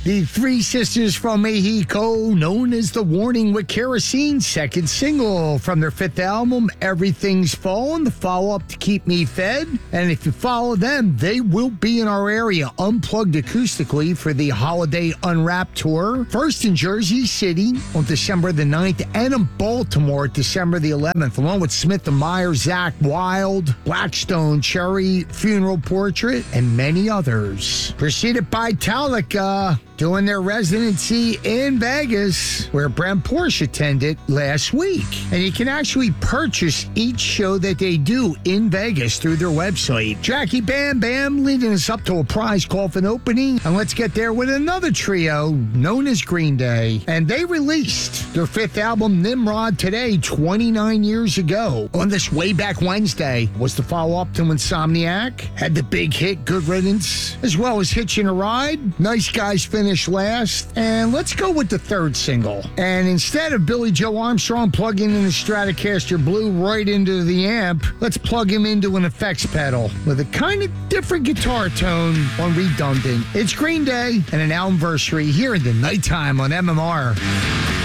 The Three Sisters from Mexico, known as The Warning with Kerosene, second single from their fifth album, Everything's Fallen, the follow-up to Keep Me Fed. And if you follow them, they will be in our area, unplugged acoustically for the Holiday Unwrapped Tour. First in Jersey City on December the 9th, and in Baltimore December the 11th, along with Smith & Meyer, Zach Wild, Blackstone Cherry, Funeral Portrait, and many others. Preceded by Metallica, doing their residency in Vegas, where Brent Porsche attended last week. And you can actually purchase each show that they do in Vegas through their website. Jackie Bam Bam leading us up to a prize coffin opening. And let's get there with another trio known as Green Day. And they released their fifth album, Nimrod, today, 29 years ago. On this way back Wednesday was the follow-up to Insomniac. Had the big hit, Good Riddance, as well as Hitching a Ride. Nice Guys finished last. And let's go with the third single. And instead of Billy Joe Armstrong plugging in the Stratocaster Blue right into the amp, let's plug him into an effects pedal with a kind of different guitar tone on Redundant. It's Green Day and an anniversary here in the nighttime on MMR.